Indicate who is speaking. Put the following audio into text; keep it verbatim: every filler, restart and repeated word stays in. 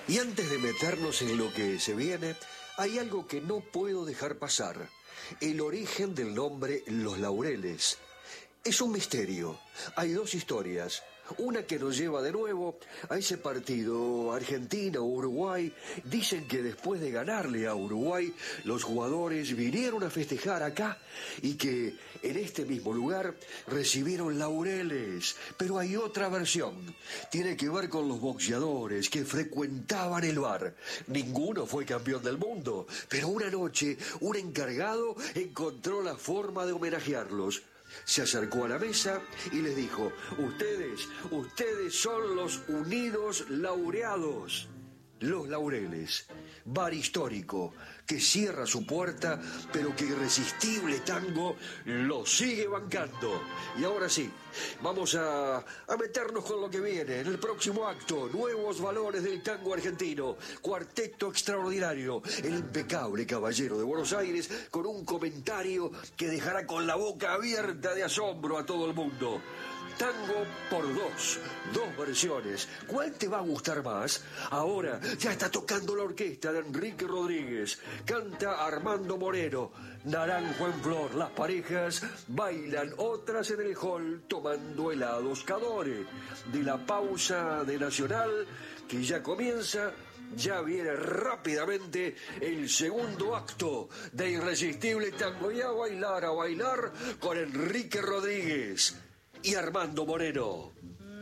Speaker 1: Y antes de meternos en lo que se viene, hay algo que no puedo dejar pasar. El origen del nombre Los Laureles. Es un misterio. Hay dos historias. Una que nos lleva de nuevo a ese partido Argentina-Uruguay. Dicen que después de ganarle a Uruguay, los jugadores vinieron a festejar acá y que en este mismo lugar recibieron laureles. Pero hay otra versión. Tiene que ver con los boxeadores que frecuentaban el bar. Ninguno fue campeón del mundo, pero una noche un encargado encontró la forma de homenajearlos. Se acercó a la mesa y les dijo: ustedes, ustedes son los unidos laureados. Los Laureles, bar histórico que cierra su puerta, pero que Irresistible Tango lo sigue bancando. Y ahora sí, vamos a, a meternos con lo que viene. En el próximo acto, nuevos valores del tango argentino. Cuarteto extraordinario, el impecable Caballero de Buenos Aires, con un comentario que dejará con la boca abierta de asombro a todo el mundo. Tango por dos, dos versiones. ¿Cuál te va a gustar más? Ahora ya está tocando la orquesta de Enrique Rodríguez. Canta Armando Moreno. Naranjo en flor. Las parejas bailan, otras en el hall tomando helados Cadore. De la pausa de Nacional, que ya comienza, ya viene rápidamente el segundo acto de Irresistible Tango. Y a bailar, a bailar con Enrique Rodríguez y Armando Moreno.